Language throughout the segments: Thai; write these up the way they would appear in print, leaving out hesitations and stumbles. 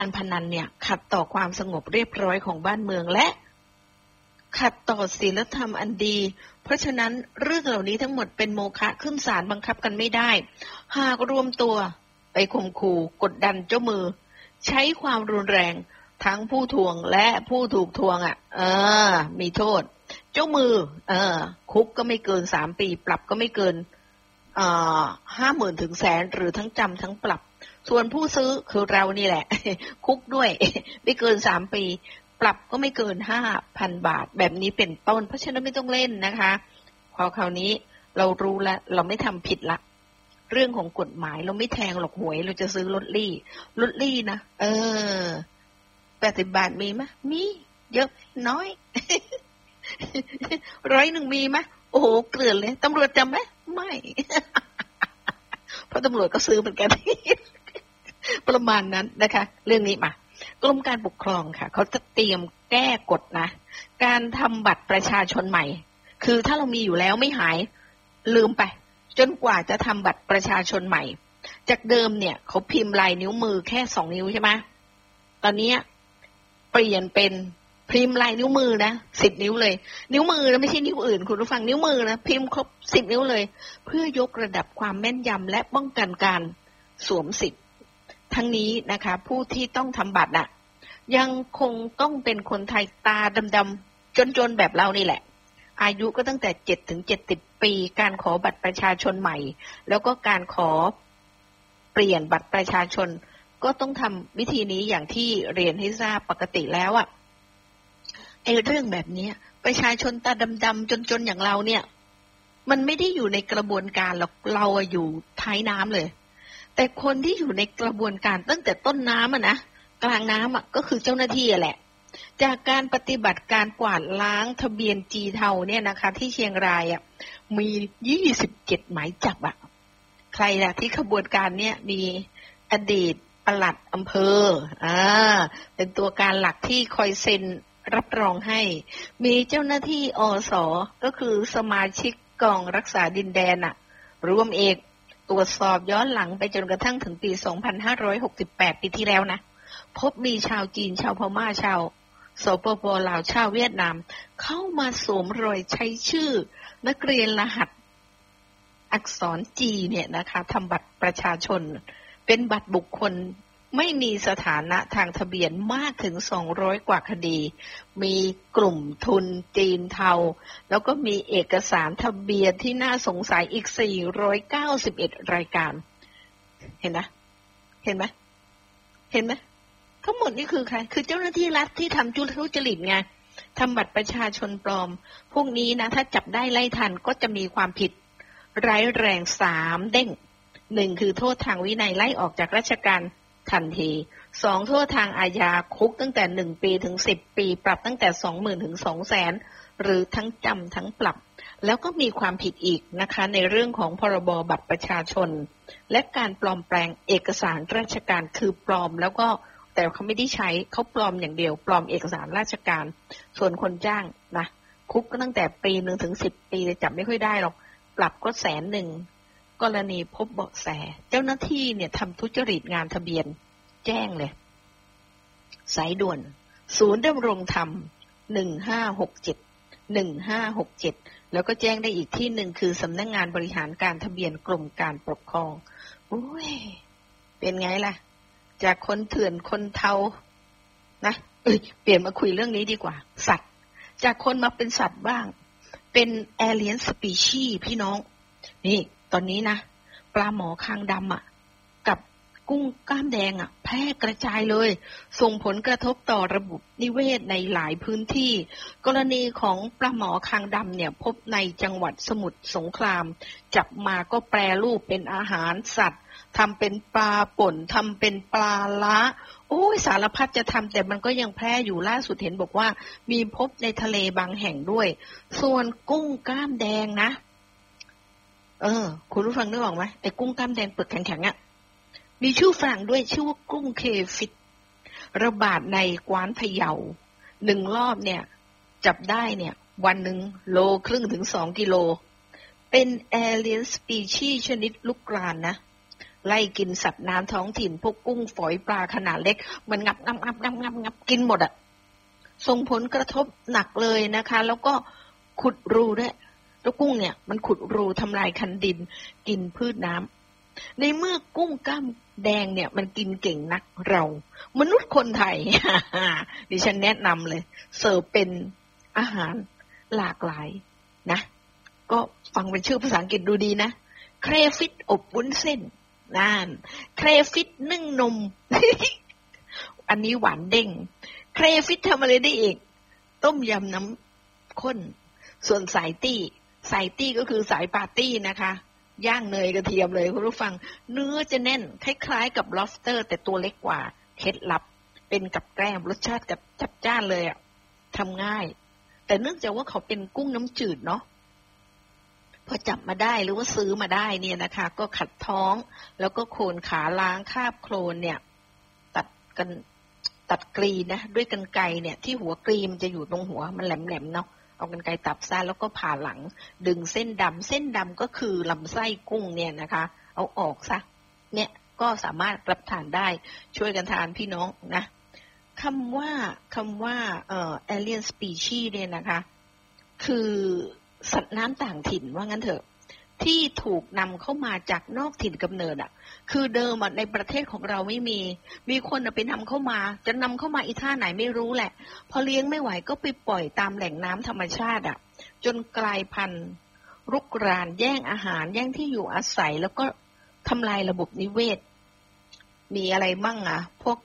การพนันเนี่ยขัดต่อความสงบเรียบร้อยของบ้านเมืองและขัดต่อศีลธรรมอันดีเพราะฉะนั้นเรื่องเหล่านี้ทั้งหมดเป็นโมฆะขึ้นศาลบังคับกันไม่ได้หากรวมตัวไปข่มขู่กดดันเจ้ามือใช้ความรุนแรงทั้งผู้ทวงและผู้ถูกทวงมีโทษเจ้ามือคุกก็ไม่เกิน3 ปีปรับก็ไม่เกิน50,000 ถึงแสนหรือทั้งจำทั้งปรับส่วนผู้ซื้อคือเรานี่แหละ คุกด้วย ไม่เกิน3 ปีปรับก็ไม่เกิน 5,000 บาทแบบนี้เป็นต้นเพราะฉะนั้นไม่ต้องเล่นนะคะพอคราวนี้เรารู้แล้วเราไม่ทำผิดละเรื่องของกฎหมายเราไม่แทงหรอกหวยเราจะซื้อลอตเตอรี่นะ80 บาทมีไหมมีเยอะน้อย 100มีไหมโอ้โหเกลื่อนเลยตำรวจจำไหมไม่ เพราะตำรวจก็ซื้อเหมือนกัน ประมาณนั้นนะคะเรื่องนี้มากรมการปกครองค่ะเขาจะเตรียมแก้กฎนะการทำบัตรประชาชนใหม่คือถ้าเรามีอยู่แล้วไม่หายลืมไปจนกว่าจะทำบัตรประชาชนใหม่จากเดิมเนี่ยเขาพิมพ์ลายนิ้วมือแค่2 นิ้วใช่ไหมตอนนี้เปลี่ยนเป็นพิมพ์ลายนิ้วมือนะ10 นิ้วเลยนิ้วมือนะไม่ใช่นิ้วอื่นคุณผู้ฟังนิ้วมือนะพิมพ์ครบ10 นิ้วเลยเพื่อยกระดับความแม่นยำและป้องกันการสวมสิทธิ์ทั้งนี้นะคะผู้ที่ต้องทำบัตรยังคงต้องเป็นคนไทยตาดำๆจนๆแบบเรานี่แหละอายุก็ตั้งแต่7 ถึง 70 ปีการขอบัตรประชาชนใหม่แล้วก็การขอเปลี่ยนบัตรประชาชนก็ต้องทำวิธีนี้อย่างที่เรียนให้ทราบปกติแล้วไอ้เรื่องแบบนี้ประชาชนตาดำๆจนๆอย่างเราเนี่ยมันไม่ได้อยู่ในกระบวนการหรอกเราอยู่ท้ายน้ำเลยแต่คนที่อยู่ในกระบวนการตั้งแต่ต้นน้ำนะกลางน้ำก็คือเจ้าหน้าที่แหละจากการปฏิบัติการกวาดล้างทะเบียนจีเทาเนี่ยนะคะที่เชียงรายมี27 หมายจับใครล่ะที่ขบวนการเนี่ยมีอดีตปลัดอำเภอเป็นตัวการหลักที่คอยเซ็นรับรองให้มีเจ้าหน้าที่อส.ก็คือสมาชิกกองรักษาดินแดนรวมเอกตรวจสอบย้อนหลังไปจนกระทั่งถึงปี2568 ปีที่แล้วนะพบมีชาวจีนชาวพม่าชาวสปป.ลาวชาวเวียดนามเข้ามาสวมรอยใช้ชื่อนักเรียนรหัสอักษรจีเนี่ยนะคะทำบัตรประชาชนเป็นบัตรบุคคลไม่มีสถานะทางทะเบียนมากถึง200 กว่าคดีมีกลุ่มทุนจีนเทาแล้วก็มีเอกสารทะเบียนที่น่าสงสัยอีก491 รายการเห็นไหมทั้งหมดนี่คือใครคือเจ้าหน้าที่รัฐที่ทำทุจริตไงทำบัตรประชาชนปลอมพวกนี้นะถ้าจับได้ไล่ทันก็จะมีความผิดร้ายแรง3 เด้ง1คือโทษทางวินัยไล่ออกจากราชการทันที2โทษทางอาญาคุกตั้งแต่1 ปีถึง10 ปีปรับตั้งแต่ 20,000 ถึง 200,000 หรือทั้งจำทั้งปรับแล้วก็มีความผิดอีกนะคะในเรื่องของพรบบัตรประชาชนและการปลอมแปลงเอกสารราชการคือปลอมแล้วก็แต่เขาไม่ได้ใช้เขาปลอมอย่างเดียวปลอมเอกสารราชการส่วนคนจ้างนะคุกก็ตั้งแต่1 ปีถึง10 ปีจับไม่ค่อยได้หรอกปรับก็100,000กรณีพบเบาะแสเจ้าหน้าที่เนี่ยทำทุจริตงานทะเบียนแจ้งเลยสายด่วนศูนย์ดำรงธรรม1567แล้วก็แจ้งได้อีกที่หนึ่งคือสำนักงานบริหารการทะเบียนกรมการปกครองโอ้ยเป็นไงล่ะจากคนเถื่อนคนเทานะเปลี่ยนมาคุยเรื่องนี้ดีกว่าสัตว์จากคนมาเป็นสัตว์บ้างเป็นแอเลียนสปีชีส์พี่น้องนี่ตอนนี้นะปลาหมอคางดำกับกุ้งกล้ามแดงแพร่กระจายเลยส่งผลกระทบต่อระบบนิเวศในหลายพื้นที่กรณีของปลาหมอคางดำเนี่ยพบในจังหวัดสมุทรสงครามจับมาก็แปรรูปเป็นอาหารสัตว์ทำเป็นปลาป่นทำเป็นปลาละโอ้ยสารพัดจะทำแต่มันก็ยังแพร่อยู่ล่าสุดเห็นบอกว่ามีพบในทะเลบางแห่งด้วยส่วนกุ้งกล้ามแดงนะคุณผู้ฟังนึกออกไหมไอ้กุ้งกล้ามแดงเปลือกแข็งมีชื่อฝรั่งด้วยชื่อว่ากุ้งเคฟิตระบาดในกวานพะเยา1 รอบเนี่ยจับได้เนี่ยวันหนึ่ง1.5 โลถึง2 กิโลเป็นแอเลียนสปีชีส์ชนิดลูกกรานนะไล่กินสัตว์น้ำท้องถิ่นพวกกุ้งฝอยปลาขนาดเล็กมันงับกินหมดอ่ะส่งผลกระทบหนักเลยนะคะแล้วก็ขุดรูด้วยแล้วกุ้งเนี่ยมันขุดรูทำลายคันดินกินพืชน้ำในเมื่อกุ้งกล้ามแดงเนี่ยมันกินเก่งนักเรามนุษย์คนไทย ดิฉันแนะนำเลยเสิร์ฟเป็นอาหารหลากหลายนะก็ฟังเป็นชื่อภาษาอังกฤษดูดีนะเครฟิตอบวุ้นเส้นนั่นเครฟิตนึ่งนม อันนี้หวานเด้งเครฟิตทำอะไรได้อีกต้มยำน้ำข้นส่วนสายตี้ก็คือสายปาร์ตี้นะคะย่างเนยกระเทียมเลยคุณผู้ฟังเนื้อจะแน่นคล้ายๆกับ lobster แต่ตัวเล็กกว่าเคล็ดลับเป็นกับแกล้มรสชาติจัดจ้านเลยอ่ะทำง่ายแต่เนื่องจากว่าเขาเป็นกุ้งน้ำจืดเนาะพอจับมาได้หรือว่าซื้อมาได้เนี่ยนะคะก็ขัดท้องแล้วก็โคนขาล้างคราบโคลนเนี่ยตัดกรีนะด้วยกรรไกรเนี่ยที่หัวกรีมันจะอยู่ตรงหัวมันแหลมๆเนาะเอากรรไกรตัดซ่าแล้วก็ผ่าหลังดึงเส้นดำก็คือลำไส้กุ้งเนี่ยนะคะเอาออกซะเนี่ยก็สามารถรับทานได้ช่วยกันทานพี่น้องนะคำว่าalien species เนี่ยนะคะคือสัตว์น้ำต่างถิ่นว่างั้นเถอะที่ถูกนำเข้ามาจากนอกถิ่นกำเนิดอ่ะคือเดิมในประเทศของเราไม่มีคนไปนำเข้ามาจะนำเข้ามาอีท่าไหนไม่รู้แหละพอเลี้ยงไม่ไหวก็ไปปล่อยตามแหล่งน้ำธรรมชาติอ่ะจนกลายพันธุ์รุกรานแย่งอาหารแย่งที่อยู่อาศัยแล้วก็ทำลายระบบนิเวศมีอะไรมั่งอ่ะพวก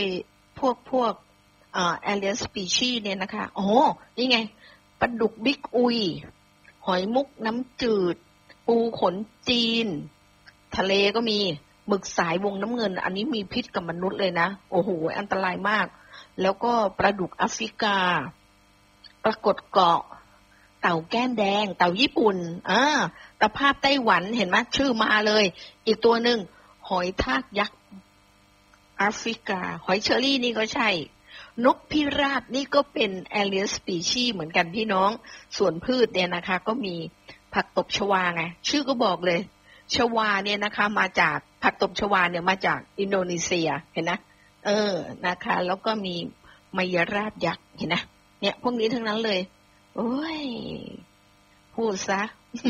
alien species เนี่ยนะคะโอ้นี่ไงปลาดุกบิ๊กอุยหอยมุกน้ำจืดปูขนจีนทะเลก็มีหมึกสายวงน้ำเงินอันนี้มีพิษกับมนุษย์เลยนะโอ้โหอันตรายมากแล้วก็ปลาดุกแอฟริกาปรากฏเกาะเต่าแก้มแดงเต่าญี่ปุ่นตะภาพไต้หวันเห็นไหมชื่อมาเลยอีกตัวหนึ่งหอยทากยักษ์แอฟริกาหอยเชอรี่นี่ก็ใช่นกพิราบนี่ก็เป็น alien species เหมือนกันพี่น้องส่วนพืชเนี่ยนะคะก็มีผักตบชวาไงชื่อก็บอกเลยชวาเนี่ยนะคะมาจากผักตบชวาเนี่ยมาจากอินโดนีเซียเห็นนะนะคะแล้วก็มีมายราบยักษ์เห็นนะเนี่ยพวกนี้ทั้งนั้นเลยโอ้ยพูดซะ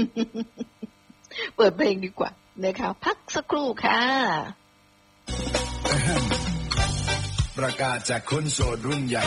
เปิดเพลงดีกว่านะคะพักสักครู่ค่ะประกาศจากคนโสดรุ่นใหญ่